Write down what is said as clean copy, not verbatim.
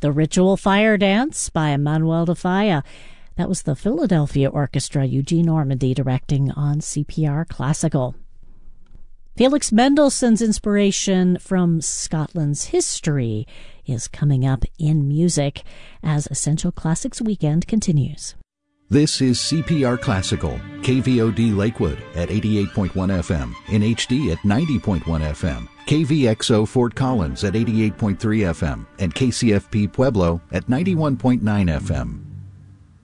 The Ritual Fire Dance by Manuel de Falla. That was the Philadelphia Orchestra, Eugene Ormandy directing on CPR Classical. Felix Mendelssohn's inspiration from Scotland's history is coming up in music as Essential Classics Weekend continues. This is CPR Classical, KVOD Lakewood at 88.1 FM, in HD at 90.1 FM, KVXO Fort Collins at 88.3 FM, and KCFP Pueblo at 91.9 FM.